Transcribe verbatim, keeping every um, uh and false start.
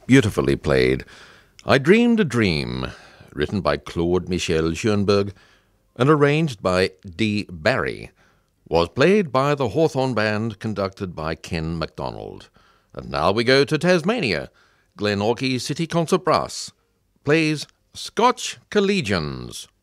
beautifully played. I Dreamed a Dream, written by Claude Michel Schoenberg and arranged by D. Barry, was played by the Hawthorne Band, conducted by Ken MacDonald. And now we go to Tasmania. Glenorchy City Concert Brass plays Scotch Collegians.